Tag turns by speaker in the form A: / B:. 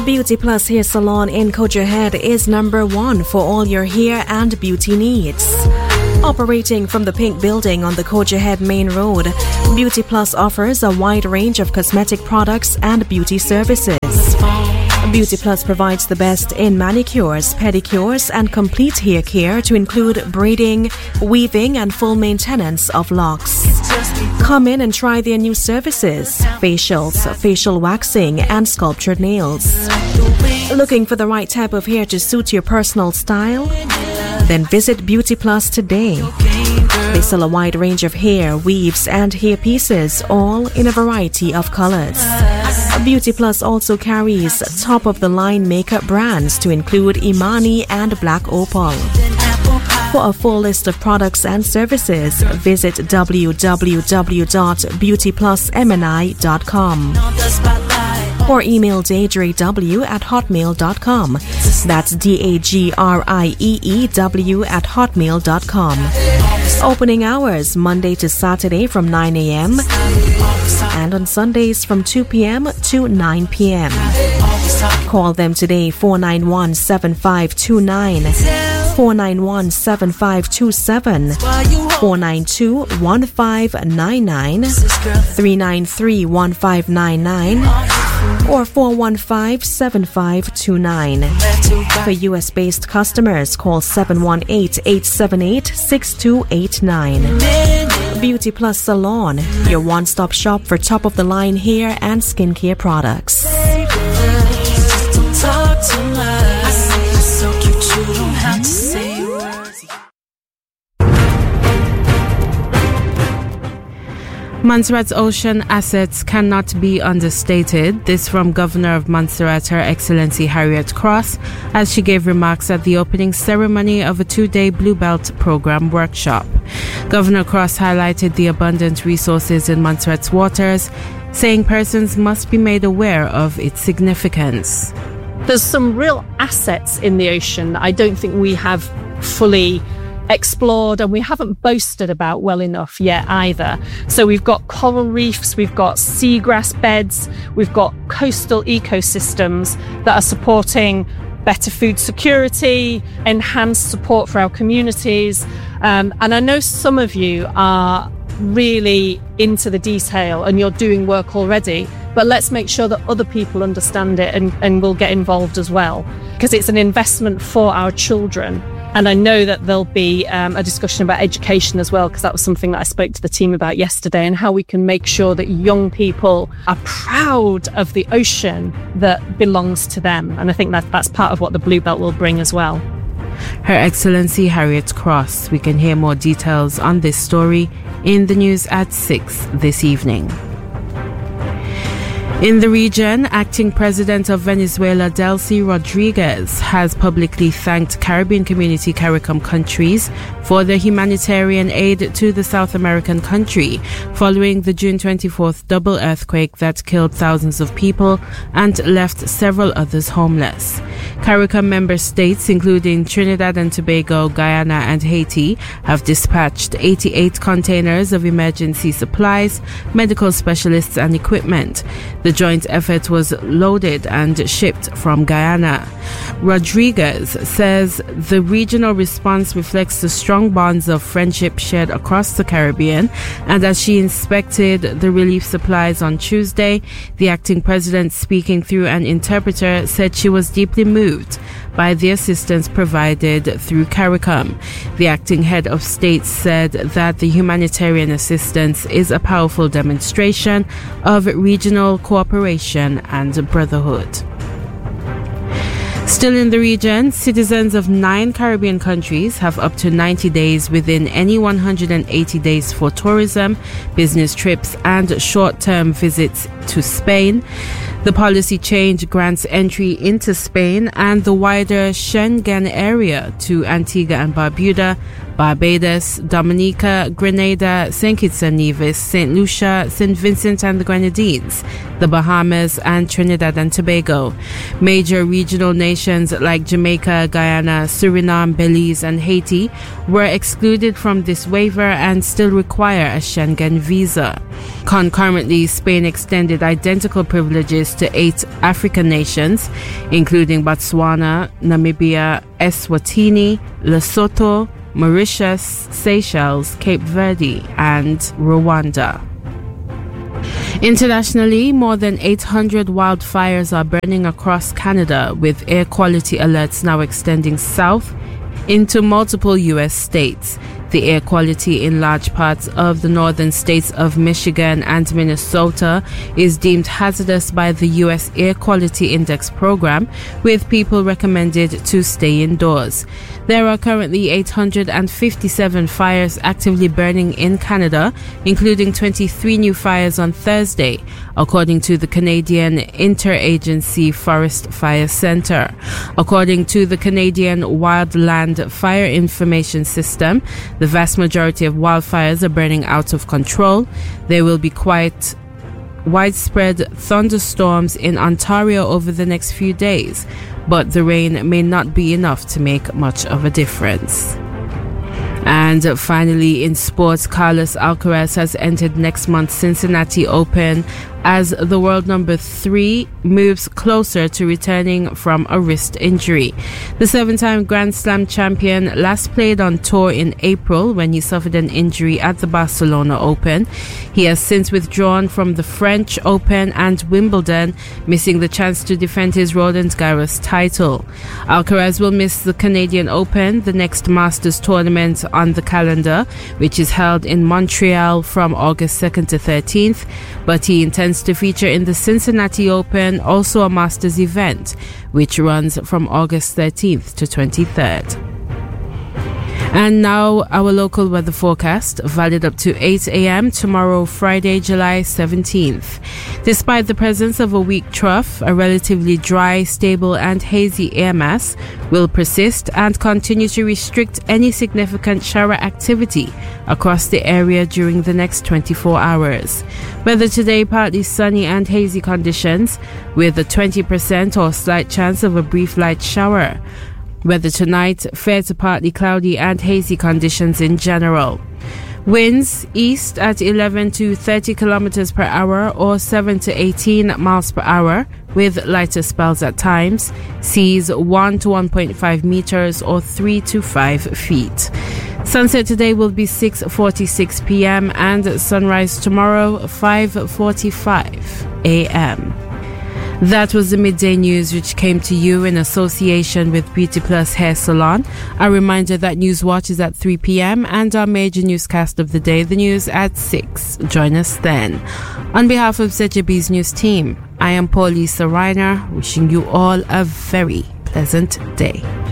A: Beauty Plus Hair Salon in Cogerhead is number one for all your hair and beauty needs. Operating from the Pink Building on the Cogerhead Main Road, Beauty Plus offers a wide range of cosmetic products and beauty services. Beauty Plus provides the best in manicures, pedicures, and complete hair care to include braiding, weaving, and full maintenance of locks. Come in and try their new services: facials, facial waxing, and sculptured nails. Looking for the right type of hair to suit your personal style? Then visit Beauty Plus today. They sell a wide range of hair, weaves, and hair pieces, all in a variety of colors. Beauty Plus also carries top-of-the-line makeup brands to include Imani and Black Opal. For a full list of products and services, visit www.beautyplusmni.com or email dagreew@hotmail.com. That's DAGRIEEW@hotmail.com. Opening hours Monday to Saturday from 9 a.m. and on Sundays from 2 p.m. to 9 p.m. Call them today, 491-7529, 491-7527, 492-1599, 393-1599, or 415-7529. For US-based customers, call 718-878-6289. Beauty Plus Salon, your one-stop shop for top-of-the-line hair and skincare products.
B: Montserrat's ocean assets cannot be understated. This from Governor of Montserrat, Her Excellency Harriet Cross, as she gave remarks at the opening ceremony of a 2-day Blue Belt program workshop. Governor Cross highlighted the abundant resources in Montserrat's waters, saying persons must be made aware of its significance.
C: There's some real assets in the ocean that I don't think we have fully explored, and we haven't boasted about well enough yet either. So we've got coral reefs, we've got seagrass beds, we've got coastal ecosystems that are supporting better food security, enhanced support for our communities. And I know some of you are really into the detail and you're doing work already, but let's make sure that other people understand it and will get involved as well, because it's an investment for our children. And I know that there'll be a discussion about education as well, because that was something that I spoke to the team about yesterday, and how we can make sure that young people are proud of the ocean that belongs to them. And I think that's part of what the Blue Belt will bring as well.
B: Her Excellency Harriet Cross. We can hear more details on this story in the news at 6 this evening. In the region, acting president of Venezuela, Delcy Rodriguez, has publicly thanked Caribbean Community CARICOM countries for their humanitarian aid to the South American country following the June 24th double earthquake that killed thousands of people and left several others homeless. CARICOM member states, including Trinidad and Tobago, Guyana, and Haiti, have dispatched 88 containers of emergency supplies, medical specialists, and equipment. The joint effort was loaded and shipped from Guyana. Rodriguez says the regional response reflects the strong bonds of friendship shared across the Caribbean, and as she inspected the relief supplies on Tuesday, the acting president, speaking through an interpreter, said she was deeply moved by the assistance provided through CARICOM. The acting head of state said that the humanitarian assistance is a powerful demonstration of regional cooperation and brotherhood. Still in the region, citizens of 9 Caribbean countries have up to 90 days within any 180 days for tourism, business trips, and short-term visits to Spain. The policy change grants entry into Spain and the wider Schengen area to Antigua and Barbuda, Barbados, Dominica, Grenada, St. Kitts and Nevis, St. Lucia, St. Vincent and the Grenadines, the Bahamas, and Trinidad and Tobago. Major regional nations like Jamaica, Guyana, Suriname, Belize, and Haiti were excluded from this waiver and still require a Schengen visa. Concurrently, Spain extended identical privileges to 8 African nations, including Botswana, Namibia, Eswatini, Lesotho, Mauritius, Seychelles, Cape Verde, and Rwanda. Internationally, more than 800 wildfires are burning across Canada, with air quality alerts now extending south into multiple U.S. states. The air quality in large parts of the northern states of Michigan and Minnesota is deemed hazardous by the U.S. Air Quality Index program, with people recommended to stay indoors. There are currently 857 fires actively burning in Canada, including 23 new fires on Thursday, according to the Canadian Interagency Forest Fire Centre. According to the Canadian Wildland Fire Information System, the vast majority of wildfires are burning out of control. There will be quite widespread thunderstorms in Ontario over the next few days, but the rain may not be enough to make much of a difference. And finally, in sports, Carlos Alcaraz has entered next month's Cincinnati Open as the world number 3 moves closer to returning from a wrist injury. The 7-time Grand Slam champion last played on tour in April when he suffered an injury at the Barcelona Open. He has since withdrawn from the French Open and Wimbledon, missing the chance to defend his Roland Garros title. Alcaraz will miss the Canadian Open, the next Masters tournament on the calendar, which is held in Montreal from August 2nd to 13th, but he intends to feature in the Cincinnati Open, also a Masters event, which runs from August 13th to 23rd. And now our local weather forecast, valid up to 8 a.m. tomorrow, Friday, July 17th. Despite the presence of a weak trough, a relatively dry, stable and hazy air mass will persist and continue to restrict any significant shower activity across the area during the next 24 hours. Weather today, partly sunny and hazy conditions with a 20% or slight chance of a brief light shower. Weather tonight, fair to partly cloudy and hazy conditions in general. Winds east at 11 to 30 kilometers per hour or 7 to 18 miles per hour with lighter spells at times. Seas 1 to 1.5 meters or 3 to 5 feet. Sunset today will be 6:46 p.m. and sunrise tomorrow 5:45 a.m. That was the midday news, which came to you in association with Beauty Plus Hair Salon. A reminder that Newswatch is at 3 p.m. and our major newscast of the day, the news, at 6. Join us then. On behalf of ZJB's news team, I am Paulisa Reiner, wishing you all a very pleasant day.